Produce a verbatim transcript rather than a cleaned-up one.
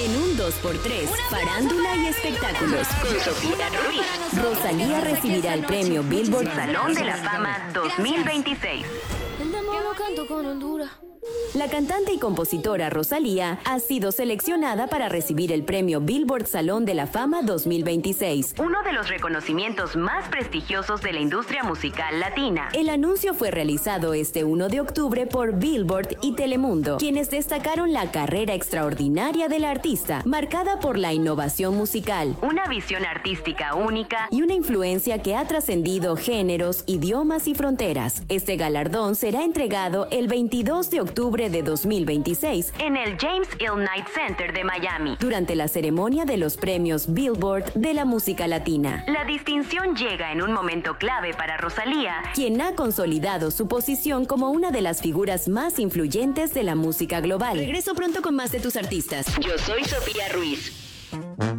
En un dos por tres, farándula y espectáculos. Con Sofía Ruiz, Rosalía recibirá el premio Billboard Salón de la Fama dos mil veintiséis. El demonio canto con Honduras. La cantante y compositora Rosalía ha sido seleccionada para recibir el premio Billboard Salón de la Fama dos mil veintiséis, uno de los reconocimientos más prestigiosos de la industria musical latina. El anuncio fue realizado este uno de octubre por Billboard y Telemundo, quienes destacaron la carrera extraordinaria de la artista, marcada por la innovación musical, una visión artística única y una influencia que ha trascendido géneros, idiomas y fronteras. Este galardón será entregado el veintidós de octubre de dos mil veintiséis en el James Hill Knight Center de Miami, durante la ceremonia de los premios Billboard de la música latina. La distinción llega en un momento clave para Rosalía, quien ha consolidado su posición como una de las figuras más influyentes de la música global. Regreso pronto con más de tus artistas. Yo soy Sofía Ruiz.